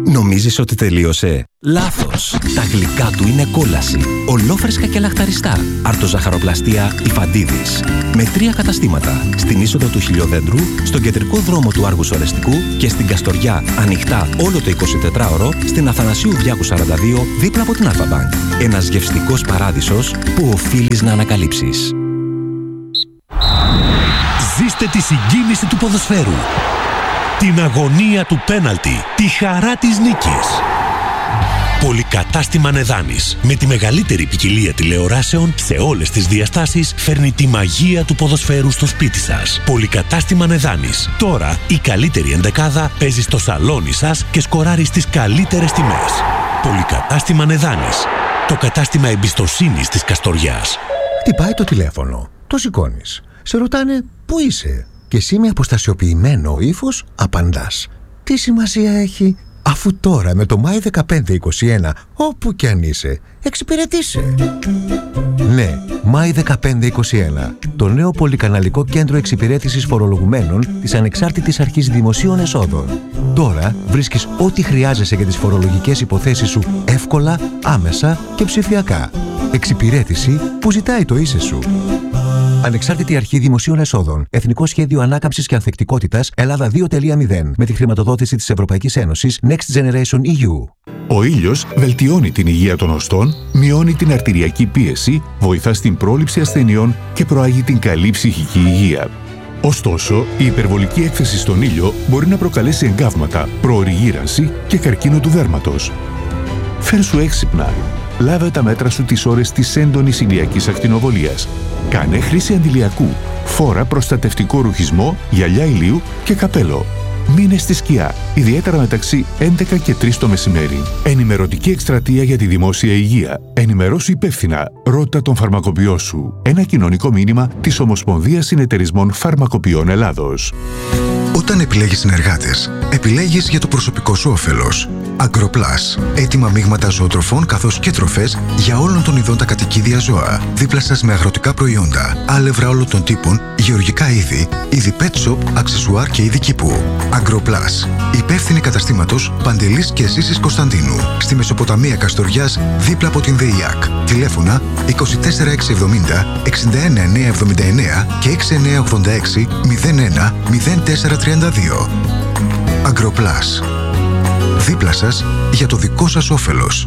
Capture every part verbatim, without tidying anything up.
Νομίζεις ότι τελείωσε? Λάθος! Τα γλυκά του είναι κόλαση. Ολόφρεσκα και λαχταριστά. Αρτοζαχαροπλαστεία Ιφαντίδης. Με τρία καταστήματα. Στην είσοδο του Χιλιοδέντρου, στον κεντρικό δρόμο του Άργους Ορεστικού και στην Καστοριά, ανοιχτά όλο το εικοσιτετράωρο, στην Αθανασίου Διάκου σαράντα δύο, δίπλα από την Αλφα-Μπανκ. Ένας γευστικός παράδεισος που οφείλεις να ανακαλύψεις. Ζήστε τη συγκίνηση του ποδοσφαίρου. Την αγωνία του πέναλτι. Τη χαρά της νίκης. Πολυκατάστημα Νεδάνης. Με τη μεγαλύτερη ποικιλία τηλεοράσεων σε όλες τις διαστάσεις φέρνει τη μαγεία του ποδοσφαίρου στο σπίτι σας. Πολυκατάστημα Νεδάνης. Τώρα η καλύτερη ενδεκάδα παίζει στο σαλόνι σας και σκοράρει στις καλύτερες τιμές. Πολυκατάστημα Νεδάνης. Το κατάστημα εμπιστοσύνης της Καστοριάς. Χτυπάει το τηλέφωνο. Το σηκώνεις. Σε ρωτάνε πού είσαι. Και εσύ με αποστασιοποιημένο ύφος απαντάς. Τι σημασία έχει, αφού τώρα με το Μάη δεκαπέντε είκοσι ένα, όπου κι αν είσαι, εξυπηρετήσε. Ναι, Μάη δεκαπέντε είκοσι ένα. Το νέο πολυκαναλικό κέντρο εξυπηρέτησης φορολογουμένων της Ανεξάρτητης Αρχής Δημοσίων Εσόδων. Τώρα βρίσκεις ό,τι χρειάζεσαι για τις φορολογικές υποθέσεις σου εύκολα, άμεσα και ψηφιακά. Εξυπηρέτηση που ζητάει το είσαι σου. Ανεξάρτητη Αρχή Δημοσίων Εσόδων. Εθνικό Σχέδιο Ανάκαμψης και Ανθεκτικότητας Ελλάδα δύο τελεία μηδέν. Με τη χρηματοδότηση της Ευρωπαϊκής Ένωσης Next Generation ι γιου. Ο ήλιος βελτιώνει την υγεία των οστών, μειώνει την αρτηριακή πίεση, βοηθά στην πρόληψη ασθενειών και προάγει την καλή ψυχική υγεία. Ωστόσο, η υπερβολική έκθεση στον ήλιο μπορεί να προκαλέσει εγκάβματα, προωρή γύρανση και καρκίνο του δέρματος. Φέρσου έξυπνα. Λάβε τα μέτρα σου τις ώρες της έντονης ηλιακής ακτινοβολίας. Κάνε χρήση αντιλιακού. Φόρα προστατευτικό ρουχισμό, γυαλιά ηλίου και καπέλο. Μείνε στη σκιά, ιδιαίτερα μεταξύ έντεκα και τρεις το μεσημέρι. Ενημερωτική εκστρατεία για τη δημόσια υγεία. Ενημερώσου υπεύθυνα. Ρώτα τον φαρμακοποιό σου. Ένα κοινωνικό μήνυμα της Ομοσπονδίας Συνεταιρισμών Φαρμακοποιών Ελλάδος. Όταν επιλέγεις συνεργάτες, επιλέγεις για το προσωπικό σου όφελος. Agroplus. Έτοιμα μείγματα ζωοτροφών καθώς και τροφές για όλων των ειδών τα κατοικίδια ζώα. Δίπλα σας με αγροτικά προϊόντα, άλευρα όλων των τύπων, γεωργικά είδη, είδη pet shop, αξεσουάρ και είδη κήπου. Agroplus. Υπεύθυνη καταστήματος Παντελής και Ζήσης Κωνσταντίνου. Στη Μεσοποταμία Καστοριάς, δίπλα από την ΔΕΙΑΚ. Τηλέφωνα είκοσι τέσσερα εξακόσια εβδομήντα εξήντα ένα εννιακόσια εβδομήντα εννέα και έξι εννιακόσια ογδόντα έξι μηδέν ένα μηδέν τέσσερα τριάντα δύο. Agroplus. Δίπλα σας για το δικό σας όφελος.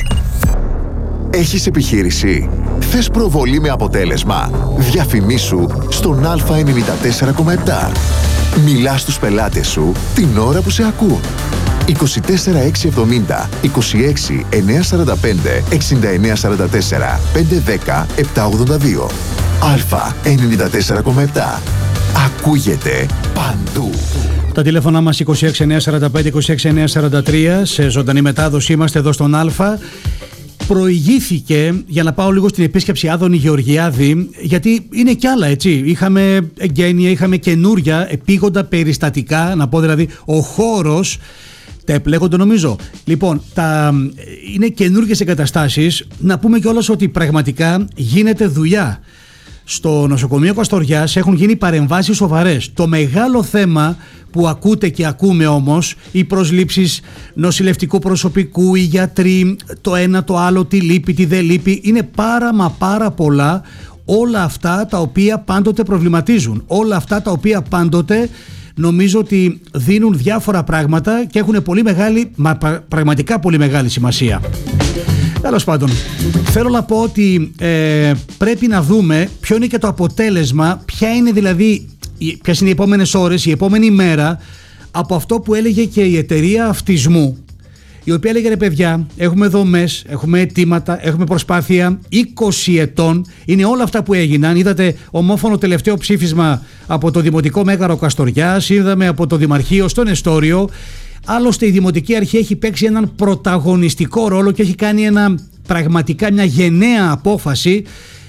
Έχεις επιχείρηση? Θες προβολή με αποτέλεσμα? Διαφημίσου στον Α ενενήντα τέσσερα κόμμα επτά. Μιλά στους πελάτες σου την ώρα που σε ακούν. είκοσι τέσσερα εξακόσια εβδομήντα είκοσι έξι εννιακόσια σαράντα πέντε εξήντα εννέα σαράντα τέσσερα πεντακόσια δέκα επτακόσια ογδόντα δύο. Α ενενήντα τέσσερα κόμμα επτά. Ακούγεται παντού. Τα τηλέφωνά μας είκοσι έξι εννιακόσια σαράντα πέντε είκοσι έξι εννιακόσια σαράντα τρία. Σε ζωντανή μετάδοση είμαστε εδώ στον Α. Προηγήθηκε, για να πάω λίγο στην επίσκεψη Άδωνη Γεωργιάδη, γιατί είναι κι άλλα, έτσι. Είχαμε εγγένεια, είχαμε καινούρια επίγοντα περιστατικά, να πω δηλαδή ο χώρος, τα επλέγονται νομίζω. Λοιπόν, τα, είναι καινούργιες εγκαταστάσεις. Να πούμε κιόλας ότι πραγματικά γίνεται δουλειά. Στο νοσοκομείο Καστοριάς έχουν γίνει παρεμβάσεις σοβαρές. Το μεγάλο θέμα που ακούτε και ακούμε όμως, οι προσλήψεις νοσηλευτικού προσωπικού, οι γιατροί, το ένα το άλλο, τι λείπει, τι δεν λείπει, είναι πάρα μα πάρα πολλά. Όλα αυτά τα οποία πάντοτε προβληματίζουν, όλα αυτά τα οποία πάντοτε νομίζω ότι δίνουν διάφορα πράγματα και έχουν πολύ μεγάλη, μα πραγματικά πολύ μεγάλη σημασία. Τέλος πάντων, θέλω να πω ότι ε, πρέπει να δούμε ποιο είναι και το αποτέλεσμα, ποια είναι δηλαδή, ποιες είναι οι επόμενες ώρες, η επόμενη μέρα από αυτό που έλεγε και η εταιρεία αυτισμού, η οποία έλεγε ρε παιδιά, έχουμε δομές, έχουμε αιτήματα, έχουμε προσπάθεια είκοσι ετών, είναι όλα αυτά που έγιναν. Είδατε ομόφωνο τελευταίο ψήφισμα από το Δημοτικό Μέγαρο Καστοριάς, είδαμε από το Δημαρχείο στο Νεστόριο. Άλλωστε η Δημοτική Αρχή έχει παίξει έναν πρωταγωνιστικό ρόλο και έχει κάνει ένα, πραγματικά μια γενναία απόφαση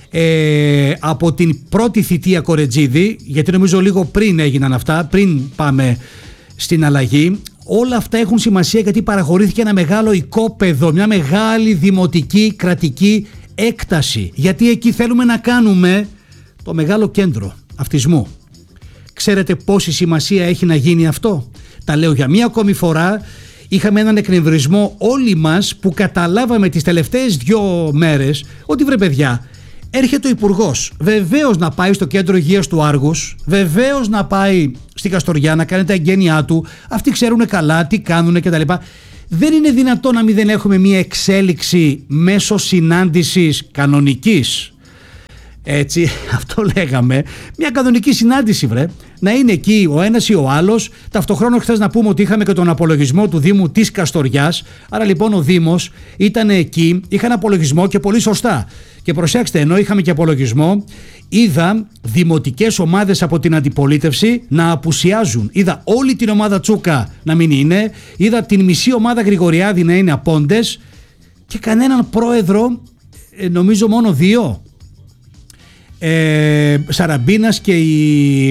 ε, από την πρώτη θητεία Κορετζίδη, γιατί νομίζω λίγο πριν έγιναν αυτά, πριν πάμε στην αλλαγή. Όλα αυτά έχουν σημασία γιατί παραχωρήθηκε ένα μεγάλο οικόπεδο, μια μεγάλη δημοτική κρατική έκταση, γιατί εκεί θέλουμε να κάνουμε το μεγάλο κέντρο αυτισμού. Ξέρετε πόση σημασία έχει να γίνει αυτό? Τα λέω για μία ακόμη φορά. είχαμε έναν εκνευρισμό όλοι μας που καταλάβαμε τις τελευταίες δύο μέρες ότι βρε παιδιά, έρχεται ο Υπουργός, βεβαίως να πάει στο κέντρο υγείας του Άργους, βεβαίως να πάει στην Καστοριά να κάνει τα εγγένειά του, αυτοί ξέρουν καλά τι κάνουν κτλ. Δεν είναι δυνατόν να μην δεν έχουμε μια εξέλιξη μέσω συνάντησης κανονικής. Έτσι, αυτό λέγαμε. Μια κανονική συνάντηση, βρε. Να είναι εκεί ο ένας ή ο άλλος. Ταυτοχρόνως, χθες να πούμε ότι είχαμε και τον απολογισμό του Δήμου της Καστοριάς. Άρα λοιπόν ο Δήμος ήταν εκεί, είχαν απολογισμό και πολύ σωστά. Και προσέξτε, ενώ είχαμε και απολογισμό, είδα δημοτικές ομάδες από την αντιπολίτευση να απουσιάζουν. Είδα όλη την ομάδα Τσούκα να μην είναι. Είδα την μισή ομάδα Γρηγοριάδη να είναι απόντες. Και κανέναν πρόεδρο, νομίζω μόνο δύο. Ε, Σαραμπίνας και η,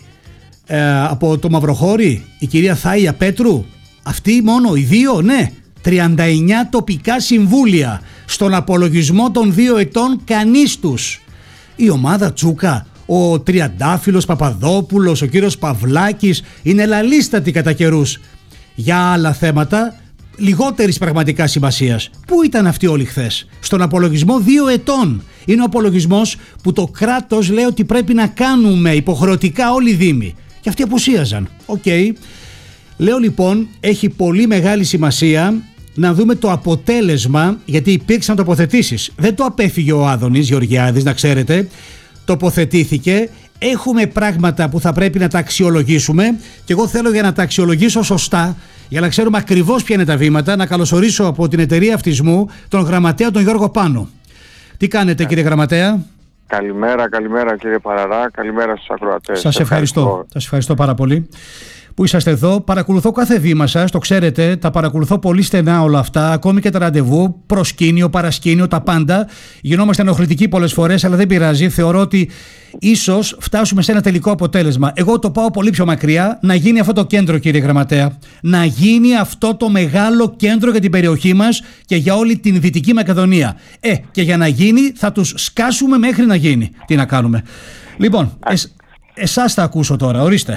ε, από το Μαυροχώρι η κυρία Θάια Πέτρου, αυτοί μόνο οι δύο, ναι. τριάντα εννιά τοπικά συμβούλια. Στον απολογισμό των δύο ετών κανείς τους. Η ομάδα Τσούκα, ο Τριαντάφυλλος Παπαδόπουλος, ο κύριος Παυλάκης είναι λαλίστατοι κατά καιρούς. Για άλλα θέματα λιγότερης πραγματικά σημασίας. Πού ήταν αυτοί όλοι χθες? Στον απολογισμό δύο ετών. Είναι ο απολογισμός που το κράτος λέει ότι πρέπει να κάνουμε υποχρεωτικά όλοι οι δήμοι. Και αυτοί απουσίαζαν. Οκ. Okay. Λέω λοιπόν, έχει πολύ μεγάλη σημασία να δούμε το αποτέλεσμα, γιατί υπήρξαν τοποθετήσεις. Δεν το απέφυγε ο Άδωνης Γεωργιάδης, να ξέρετε. Τοποθετήθηκε. Έχουμε πράγματα που θα πρέπει να τα αξιολογήσουμε και εγώ θέλω, για να τα αξιολογήσω σωστά, για να ξέρουμε ακριβώς ποια είναι τα βήματα, να καλωσορίσω από την εταιρεία αυτισμού τον γραμματέα τον Γιώργο Πάνο. Τι κάνετε, κύριε Γραμματέα? Καλημέρα, καλημέρα κύριε Παραρά, καλημέρα στους ακροατές. Σας ευχαριστώ, ευχαριστώ. Σας ευχαριστώ πάρα πολύ που είσαστε εδώ. Παρακολουθώ κάθε βήμα σας, το ξέρετε, τα παρακολουθώ πολύ στενά όλα αυτά, ακόμη και τα ραντεβού, προσκήνιο, παρασκήνιο, τα πάντα. Γινόμαστε ενοχλητικοί πολλές φορές, αλλά δεν πειράζει. Θεωρώ ότι ίσως φτάσουμε σε ένα τελικό αποτέλεσμα. Εγώ το πάω πολύ πιο μακριά, να γίνει αυτό το κέντρο, κύριε Γραμματέα. Να γίνει αυτό το μεγάλο κέντρο για την περιοχή μας και για όλη την Δυτική Μακεδονία. Ε, και για να γίνει θα τους σκάσουμε μέχρι να γίνει. Τι να κάνουμε. Λοιπόν, εσ, εσάς θα ακούσω τώρα, ορίστε.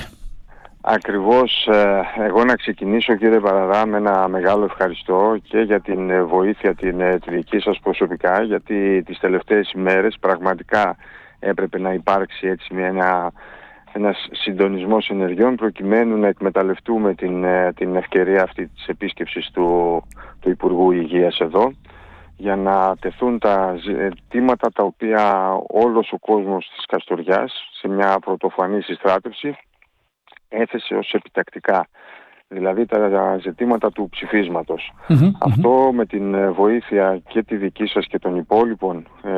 Ακριβώς, εγώ να ξεκινήσω, κύριε Παραδά, με ένα μεγάλο ευχαριστώ και για την βοήθεια την, τη δική σας προσωπικά, γιατί τις τελευταίες ημέρες πραγματικά έπρεπε να υπάρξει έτσι μια, ένας συντονισμός ενεργειών προκειμένου να εκμεταλλευτούμε την, την ευκαιρία αυτή της επίσκεψης του, του Υπουργού Υγείας εδώ, για να τεθούν τα ζητήματα τα οποία όλος ο κόσμος της Καστοριάς σε μια πρωτοφανή συστράτευση έθεσε ως επιτακτικά, δηλαδή τα ζητήματα του ψηφίσματος. Mm-hmm, Αυτό mm-hmm. με την βοήθεια και τη δική σας και των υπόλοιπων ε,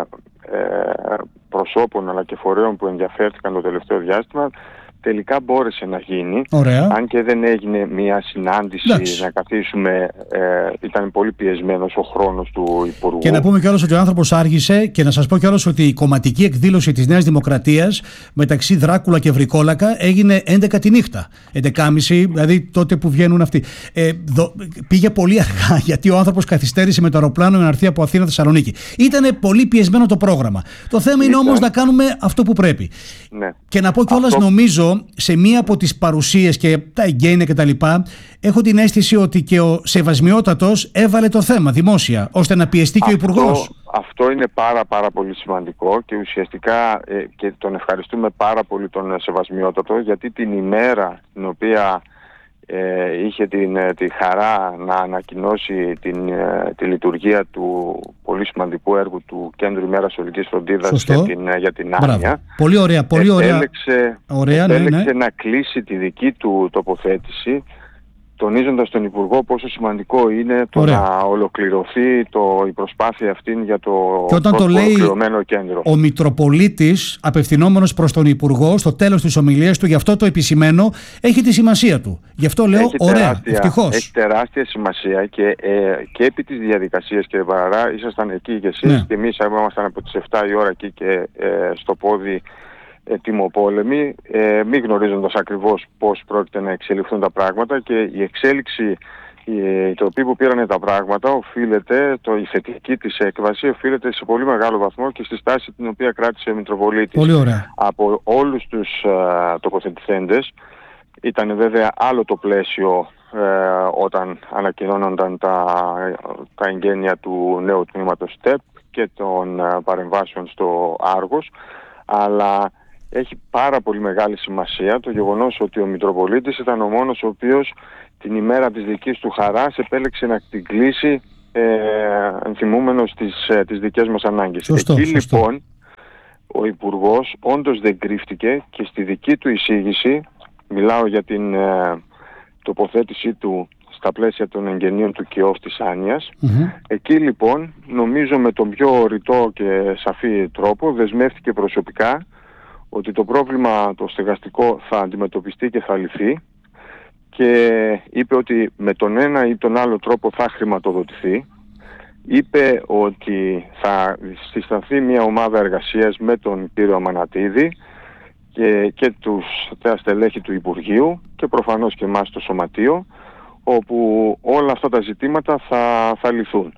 ε, προσώπων αλλά και φορέων που ενδιαφέρθηκαν το τελευταίο διάστημα, τελικά μπόρεσε να γίνει. Ωραία. Αν και δεν έγινε μια συνάντηση. Εντάξει. Να καθίσουμε, ε, ήταν πολύ πιεσμένος ο χρόνος του Υπουργού. Και να πούμε κιόλας ότι ο άνθρωπος άργησε, και να σας πω κιόλας ότι η κομματική εκδήλωση της Νέας Δημοκρατίας μεταξύ Δράκουλα και Βρικόλακα έγινε έντεκα τη νύχτα. έντεκα και μισή, δηλαδή τότε που βγαίνουν αυτοί. Ε, δο, πήγε πολύ αργά, γιατί ο άνθρωπος καθυστέρησε με το αεροπλάνο να έρθει από Αθήνα Θεσσαλονίκη. Ήταν πολύ πιεσμένο το πρόγραμμα. Το θέμα είναι όμως να κάνουμε αυτό που πρέπει. Ναι. Και να πω κιόλας, αυτό... νομίζω, σε μία από τις παρουσίες και τα εγγένεια και τα λοιπά, έχω την αίσθηση ότι και ο Σεβασμιότατος έβαλε το θέμα δημόσια, ώστε να πιεστεί και ο Υπουργός. Αυτό είναι πάρα πάρα πολύ σημαντικό και ουσιαστικά ε, και τον ευχαριστούμε πάρα πολύ τον Σεβασμιότατο, γιατί την ημέρα την οποία ε, είχε την, τη χαρά να ανακοινώσει την, ε, τη λειτουργία του πολύ σημαντικού έργου του Κέντρου ημέρας ολικής φροντίδας για την, για την Άνια. Πολύ ωραία, πολύ ωραία. Επέλεξε, ωραία, επέλεξε ναι, ναι. να κλείσει τη δική του τοποθέτηση, τονίζοντας τον Υπουργό πόσο σημαντικό είναι το Ωραία. να ολοκληρωθεί το, η προσπάθεια αυτή για το, και όταν το, το λέει ολοκληρωμένο κέντρο. Ο Μητροπολίτης, απευθυνόμενος προς τον Υπουργό, στο τέλος της ομιλίας του, γι' αυτό το επισημαίνω, έχει τη σημασία του. Γι' αυτό λέω έχει ωραία, τεράστια, ευτυχώς. Έχει τεράστια σημασία και, ε, και επί της διαδικασίας, κύριε Παραρά, ήσασταν εκεί και εσείς, ναι. και εμείς ήμασταν από τις επτά η ώρα εκεί και ε, στο πόδι ετοιμοπόλεμοι, ε, μη γνωρίζοντας ακριβώς πώς πρόκειται να εξελιχθούν τα πράγματα, και η εξέλιξη, η τροπή που πήρανε τα πράγματα οφείλεται, το, η θετική της έκβαση οφείλεται σε πολύ μεγάλο βαθμό και στη στάση την οποία κράτησε ο Μητροπολίτης από όλους τους α, τοποθετηθέντες. Ήταν βέβαια άλλο το πλαίσιο ε, όταν ανακοινώνονταν τα, τα εγγένεια του νέου τμήματος ΣΤΕΠ και των ε, παρεμβάσεων στο Άργος, αλλά έχει πάρα πολύ μεγάλη σημασία το γεγονός ότι ο Μητροπολίτης ήταν ο μόνος ο οποίος την ημέρα της δικής του χαράς επέλεξε να την κλείσει ε, ενθυμούμενος τις, ε, τις δικές μας ανάγκες. Σωστό, Εκεί σωστό. λοιπόν ο Υπουργός όντως δεν κρύφτηκε και στη δική του εισήγηση, μιλάω για την ε, τοποθέτησή του στα πλαίσια των εγγενείων του ΚΙΟΦ της Άνοιας, Mm-hmm. εκεί λοιπόν νομίζω με τον πιο ρητό και σαφή τρόπο δεσμεύτηκε προσωπικά ότι το πρόβλημα το στεγαστικό θα αντιμετωπιστεί και θα λυθεί, και είπε ότι με τον ένα ή τον άλλο τρόπο θα χρηματοδοτηθεί. Είπε ότι θα συσταθεί μια ομάδα εργασίας με τον κύριο Αμανατίδη και, και τους τα στελέχη του Υπουργείου και προφανώς και εμάς το Σωματείο, όπου όλα αυτά τα ζητήματα θα, θα λυθούν.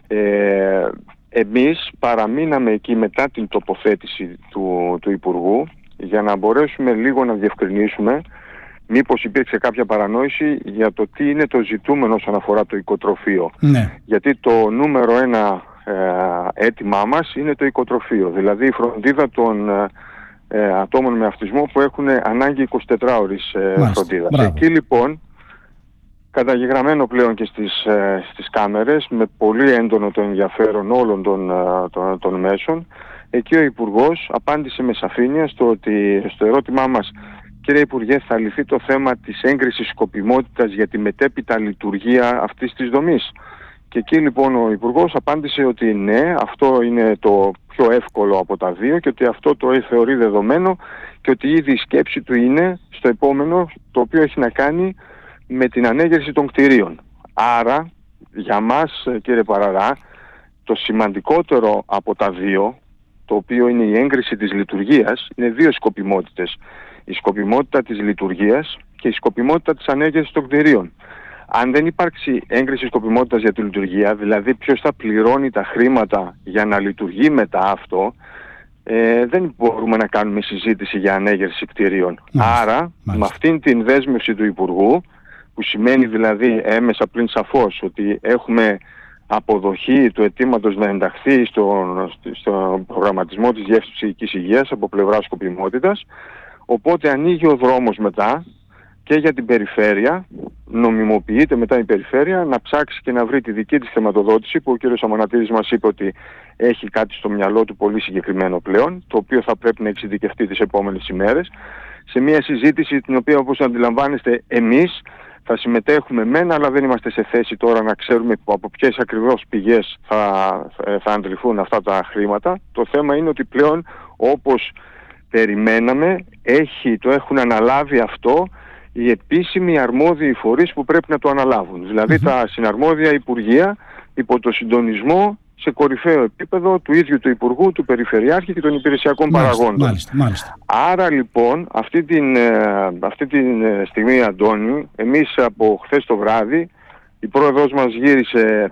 Ε, εμείς παραμείναμε εκεί μετά την τοποθέτηση του, του Υπουργού για να μπορέσουμε λίγο να διευκρινίσουμε μήπως υπήρξε κάποια παρανόηση για το τι είναι το ζητούμενο όσον αφορά το οικοτροφείο. Ναι. Γιατί το νούμερο ένα ε, αίτημά μας είναι το οικοτροφείο, δηλαδή η φροντίδα των ε, ατόμων με αυτισμό που έχουν ανάγκη εικοσιτετράωρης ε, φροντίδας. Εκεί λοιπόν, καταγεγραμμένο πλέον και στις, ε, στις κάμερες, με πολύ έντονο το ενδιαφέρον όλων των, των, των μέσων, εκεί ο Υπουργός απάντησε με σαφήνεια στο, ότι, στο ερώτημά μας: κύριε Υπουργέ, θα λυθεί το θέμα της έγκρισης σκοπιμότητας για τη μετέπειτα λειτουργία αυτής της δομής? Και εκεί λοιπόν ο Υπουργός απάντησε ότι ναι, αυτό είναι το πιο εύκολο από τα δύο και ότι αυτό το θεωρεί δεδομένο και ότι ήδη η σκέψη του είναι στο επόμενο, το οποίο έχει να κάνει με την ανέγερση των κτηρίων. Άρα για μας, κύριε Παραρά, το σημαντικότερο από τα δύο, το οποίο είναι η έγκριση της λειτουργίας, είναι δύο σκοπιμότητες. Η σκοπιμότητα της λειτουργίας και η σκοπιμότητα της ανέγερσης των κτηρίων. Αν δεν υπάρξει έγκριση σκοπιμότητας για τη λειτουργία, δηλαδή ποιος θα πληρώνει τα χρήματα για να λειτουργεί μετά αυτό, ε, δεν μπορούμε να κάνουμε συζήτηση για ανέγερση κτηρίων. Μάλιστα. Άρα, Μάλιστα. με αυτήν την δέσμευση του Υπουργού, που σημαίνει δηλαδή έμεσα πλην σαφώς ότι έχουμε αποδοχή του αιτήματος να ενταχθεί στον στο προγραμματισμό της Διεύθυνσης Ψυχικής Υγείας από πλευράς σκοπιμότητας, οπότε ανοίγει ο δρόμος μετά και για την περιφέρεια, νομιμοποιείται μετά η περιφέρεια να ψάξει και να βρει τη δική της χρηματοδότηση, που ο κ. Αμανατίδης μας είπε ότι έχει κάτι στο μυαλό του πολύ συγκεκριμένο πλέον, το οποίο θα πρέπει να εξειδικευτεί τις επόμενες ημέρες, σε μια συζήτηση την οποία, όπως αντιλαμβάνεστε, εμείς θα συμμετέχουμε μεν, αλλά δεν είμαστε σε θέση τώρα να ξέρουμε από ποιες ακριβώς πηγές θα, θα αντληθούν αυτά τα χρήματα. Το θέμα είναι ότι πλέον, όπως περιμέναμε, έχει, το έχουν αναλάβει αυτό οι επίσημοι αρμόδιοι φορείς που πρέπει να το αναλάβουν. Δηλαδή mm-hmm. τα συναρμόδια υπουργεία υπό το συντονισμό σε κορυφαίο επίπεδο του ίδιου του Υπουργού, του Περιφερειάρχη και των υπηρεσιακών μάλιστα, παραγόντων. Μάλιστα, μάλιστα. Άρα λοιπόν αυτή την, αυτή την στιγμή, Αντώνη, εμείς από χθες το βράδυ, η πρόεδρος μας γύρισε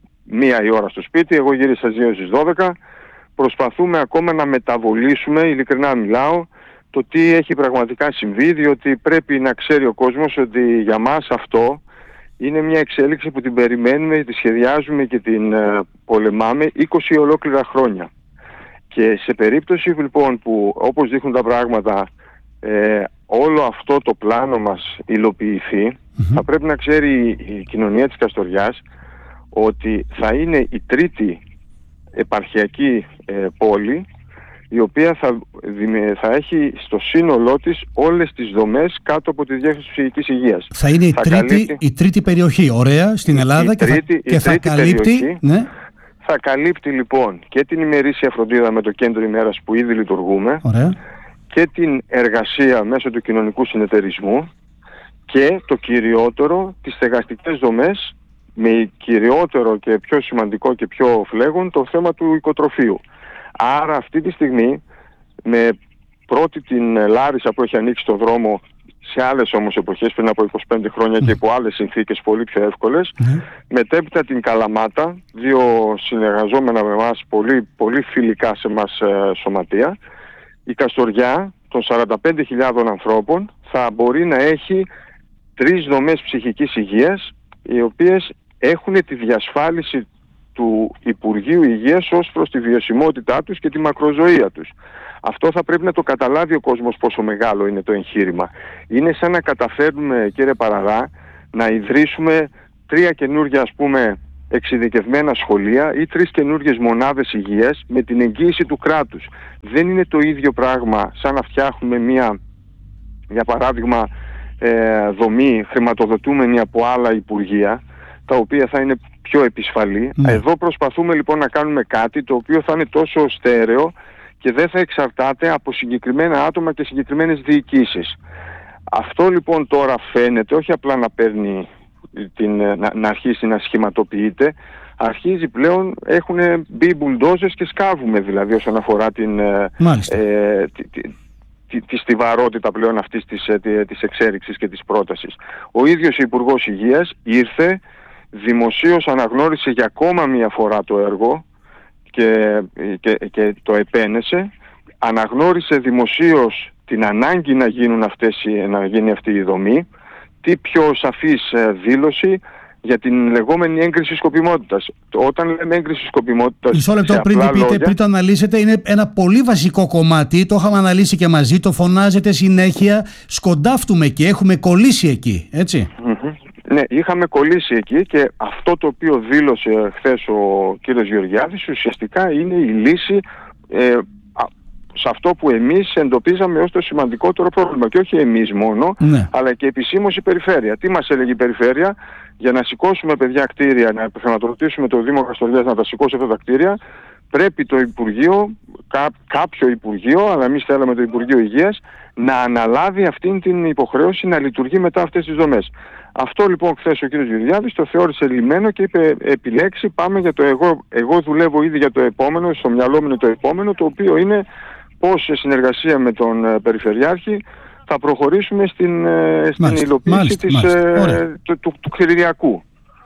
μία η ώρα στο σπίτι, εγώ γύρισα δύο στις δώδεκα, προσπαθούμε ακόμα να μεταβολήσουμε, ειλικρινά μιλάω, το τι έχει πραγματικά συμβεί, διότι πρέπει να ξέρει ο κόσμος ότι για μας αυτό είναι μια εξέλιξη που την περιμένουμε, τη σχεδιάζουμε και την ε, πολεμάμε είκοσι ολόκληρα χρόνια. Και σε περίπτωση λοιπόν που, όπως δείχνουν τα πράγματα, ε, όλο αυτό το πλάνο μας υλοποιηθεί, mm-hmm. θα πρέπει να ξέρει η κοινωνία της Καστοριάς ότι θα είναι η τρίτη επαρχιακή ε, πόλη, η οποία θα, θα έχει στο σύνολό της όλες τις δομές κάτω από τη Διεύθυνση Ψυχικής Υγείας. Θα είναι η, θα τρίτη, καλύπτει... η τρίτη περιοχή, ωραία, στην Ελλάδα, η και, τρίτη, θα, και θα καλύπτει... Περιοχή, ναι. Θα καλύπτει λοιπόν και την ημερήσια φροντίδα με το κέντρο ημέρας που ήδη λειτουργούμε, ωραία, και την εργασία μέσω του κοινωνικού συνεταιρισμού και το κυριότερο, τις στεγαστικές δομές, με κυριότερο και πιο σημαντικό και πιο φλέγον το θέμα του οικοτροφείου. Άρα αυτή τη στιγμή, με πρώτη την Λάρισα που έχει ανοίξει το δρόμο σε άλλες όμως εποχές πριν από είκοσι πέντε χρόνια mm. και υπό άλλες συνθήκες πολύ πιο εύκολες, mm. μετέπειτα την Καλαμάτα, δύο συνεργαζόμενα με εμάς πολύ, πολύ φιλικά σε μας ε, σωματεία, η Καστοριά των σαράντα πέντε χιλιάδων ανθρώπων θα μπορεί να έχει τρεις δομές ψυχικής υγείας, οι οποίες έχουν τη διασφάλιση του Υπουργείου Υγείας ως προς τη βιωσιμότητά τους και τη μακροζωία τους. Αυτό θα πρέπει να το καταλάβει ο κόσμος πόσο μεγάλο είναι το εγχείρημα. Είναι σαν να καταφέρνουμε, κύριε Παραδά, να ιδρύσουμε τρία καινούργια, ας πούμε, εξειδικευμένα σχολεία ή τρεις καινούργιες μονάδες υγείας με την εγγύηση του κράτους. Δεν είναι το ίδιο πράγμα σαν να φτιάχνουμε μια, για παράδειγμα, ε, δομή χρηματοδοτούμενη από άλλα υπουργεία, τα οποία θα είναι πιο επισφαλή. Mm. Εδώ προσπαθούμε λοιπόν να κάνουμε κάτι το οποίο θα είναι τόσο στέρεο και δεν θα εξαρτάται από συγκεκριμένα άτομα και συγκεκριμένες διοικήσεις. Αυτό λοιπόν τώρα φαίνεται όχι απλά να παίρνει την, να, να αρχίσει να σχηματοποιείται, αρχίζει πλέον, έχουν μπει μπουλντόζες και σκάβουμε δηλαδή όσον αφορά την, ε, τη, τη, τη, τη στιβαρότητα πλέον αυτής της, της εξέλιξης και της πρότασης. Ο ίδιος ο Υπουργός Υγείας ήρθε, δημοσίως αναγνώρισε για ακόμα μία φορά το έργο και, και, και το επένεσε, αναγνώρισε δημοσίως την ανάγκη να, γίνουν αυτές, να γίνει αυτή η δομή, τι πιο σαφής δήλωση για την λεγόμενη έγκριση σκοπιμότητας. Όταν λέμε έγκριση σκοπιμότητας, μισό λεπτό πριν το πείτε, λόγια, πριν το αναλύσετε, είναι ένα πολύ βασικό κομμάτι, το είχαμε αναλύσει και μαζί, το φωνάζετε συνέχεια, σκοντάφτουμε και έχουμε κολλήσει εκεί, έτσι. Mm-hmm. Ναι, είχαμε κολλήσει εκεί και αυτό το οποίο δήλωσε χθες ο κύριος Γεωργιάδης ουσιαστικά είναι η λύση ε, σε αυτό που εμείς εντοπίζαμε ως το σημαντικότερο πρόβλημα. Και όχι εμείς μόνο, ναι, αλλά και επισήμως η Περιφέρεια. Τι μας έλεγε η Περιφέρεια? Για να σηκώσουμε, παιδιά, κτίρια, να χρηματοδοτήσουμε το Δήμο Καστοριάς να τα σηκώσει αυτά τα κτίρια, πρέπει το Υπουργείο, κά, κάποιο Υπουργείο, αλλά εμείς θέλαμε το Υπουργείο Υγείας, να αναλάβει αυτήν την υποχρέωση να λειτουργεί μετά αυτές τις δομές. Αυτό λοιπόν χθες ο κ. Γεωργιάδης το θεώρησε λυμμένο και είπε επιλέξει, πάμε για το εγώ, εγώ δουλεύω ήδη για το επόμενο, στο μυαλό μου είναι το επόμενο, το οποίο είναι πώς σε συνεργασία με τον Περιφερειάρχη θα προχωρήσουμε στην, στην μάλιστα, υλοποίηση μάλιστα, της, μάλιστα. του, του, του κτηριακού.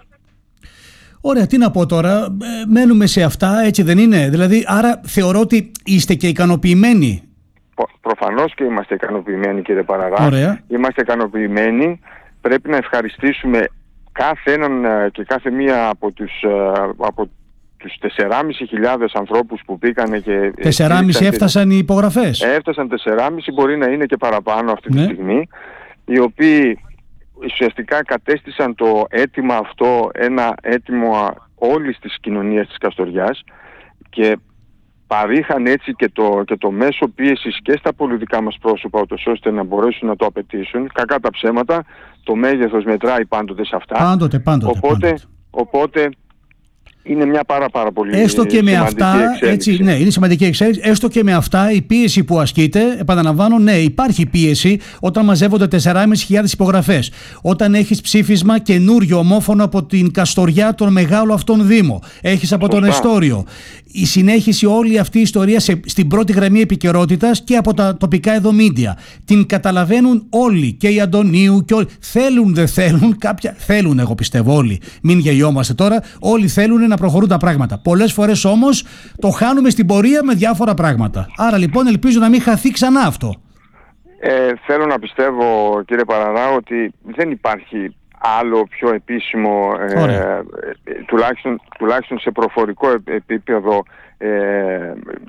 Ωραία, τι να πω τώρα, μένουμε σε αυτά, έτσι δεν είναι? Δηλαδή, άρα θεωρώ ότι είστε και ικανοποιημένοι. Προφανώς και είμαστε ικανοποιημένοι, κύριε Παραδά. Ωραία. Είμαστε ικανοποιημένοι. Πρέπει να ευχαριστήσουμε κάθε έναν και κάθε μία από τους, από τους τεσσεράμισι χιλιάδες ανθρώπους που πήγανε και... τεσσεράμισι έφτασαν οι υπογραφές. Έφτασαν τεσσεράμισι, μπορεί να είναι και παραπάνω αυτή τη ναι. στιγμή, οι οποίοι ουσιαστικά κατέστησαν το αίτημα αυτό ένα αίτημα όλης της κοινωνίας της Καστοριάς και παρήχαν έτσι και το, και το μέσο πίεσης και στα πολιτικά μας πρόσωπα, ώστε να μπορέσουν να το απαιτήσουν. Κακά τα ψέματα, το μέγεθος μετράει πάντοτε σε αυτά. Πάντοτε, πάντοτε. Οπότε, πάντοτε. οπότε είναι μια πάρα πάρα πολύ έστω και σημαντική με αυτά, εξέλιξη. Έτσι, ναι, είναι σημαντική εξέλιξη. Έστω και με αυτά η πίεση που ασκείται, επαναλαμβάνω, ναι, υπάρχει πίεση όταν μαζεύονται τεσσεράμισι χιλιάδες υπογραφές. Όταν έχεις ψήφισμα καινούριο ομόφωνο από την Καστοριά, τον μεγάλο αυτόν Δήμο. Έχεις από Σωστά. τον Εστόριο. Η συνέχιση όλη αυτή η ιστορία σε, στην πρώτη γραμμή επικαιρότητας και από τα τοπικά εδώ μίντια. Την καταλαβαίνουν όλοι, και οι Αντωνίου και όλοι. Θέλουν, δεν θέλουν, κάποια θέλουν, εγώ πιστεύω όλοι. Μην γελιόμαστε τώρα. Όλοι θέλουν να προχωρούν τα πράγματα. Πολλές φορές όμως το χάνουμε στην πορεία με διάφορα πράγματα. Άρα λοιπόν ελπίζω να μην χαθεί ξανά αυτό. Ε, θέλω να πιστεύω, κύριε Παραδά, ότι δεν υπάρχει άλλο πιο επίσημο, ε, ε, τουλάχιστον, τουλάχιστον σε προφορικό επίπεδο, ε, ε,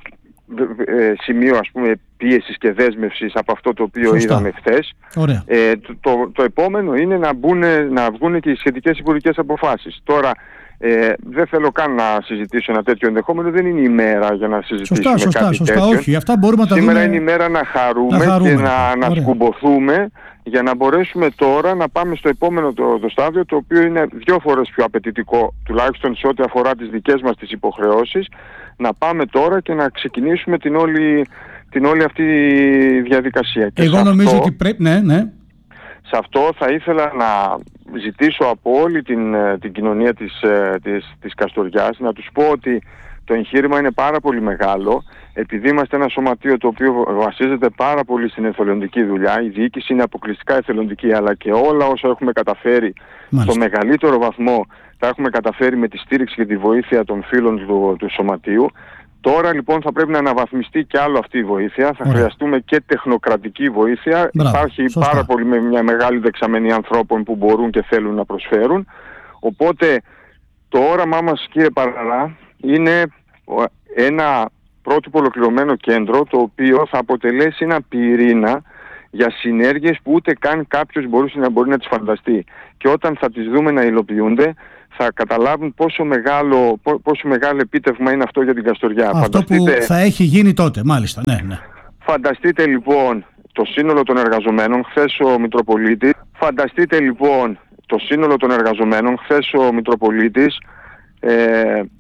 σημείο, ας πούμε, πίεσης και δέσμευσης από αυτό το οποίο Σωστά. είδαμε χθες. Ε, το, το, το επόμενο είναι να, μπουν, να βγουν και οι σχετικές υπουργικές αποφάσεις. Τώρα, Ε, δεν θέλω καν να συζητήσω ένα τέτοιο ενδεχόμενο. Δεν είναι η μέρα για να συζητήσουμε σωστά, σωστά, κάτι σωστά, τέτοιο. Όχι, αυτά μπορούμε να τα Σήμερα δούμε... είναι η μέρα να χαρούμε, να χαρούμε. και να, να σκουμποθούμε για να μπορέσουμε τώρα να πάμε στο επόμενο το, το στάδιο, το οποίο είναι δύο φορές πιο απαιτητικό, τουλάχιστον σε ό,τι αφορά τις δικές μας τις υποχρεώσεις, να πάμε τώρα και να ξεκινήσουμε την όλη, την όλη αυτή διαδικασία. Και Εγώ νομίζω αυτό, ότι πρέπει... Ναι, ναι. Σε αυτό θα ήθελα να ζητήσω από όλη την, την κοινωνία της, της, της Καστοριάς, να τους πω ότι το εγχείρημα είναι πάρα πολύ μεγάλο, επειδή είμαστε ένα σωματείο το οποίο βασίζεται πάρα πολύ στην εθελοντική δουλειά. Η διοίκηση είναι αποκλειστικά εθελοντική, αλλά και όλα όσα έχουμε καταφέρει Μάλιστα. στο μεγαλύτερο βαθμό τα έχουμε καταφέρει με τη στήριξη και τη βοήθεια των φίλων του, του σωματείου. Τώρα λοιπόν θα πρέπει να αναβαθμιστεί και άλλο αυτή η βοήθεια. Θα Ωραία. χρειαστούμε και τεχνοκρατική βοήθεια. Μπράβο, Υπάρχει σωστά. πάρα πολύ με μια μεγάλη δεξαμενή ανθρώπων που μπορούν και θέλουν να προσφέρουν. Οπότε το όραμά μας, κύριε Παραδά, είναι ένα πρότυπο ολοκληρωμένο κέντρο, το οποίο θα αποτελέσει ένα πυρήνα για συνέργειες που ούτε καν κάποιος μπορούσε να μπορεί να τις φανταστεί. Και όταν θα τις δούμε να υλοποιούνται, θα καταλάβουν πόσο μεγάλο, πόσο μεγάλο επίτευγμα είναι αυτό για την Καστοριά. Αυτό Φανταστείτε, που θα έχει γίνει τότε, μάλιστα. Ναι, ναι. φανταστείτε λοιπόν το σύνολο των εργαζομένων, χθες ο Μητροπολίτης. Φανταστείτε λοιπόν το σύνολο των εργαζομένων, χθες ο Μητροπολίτης ε,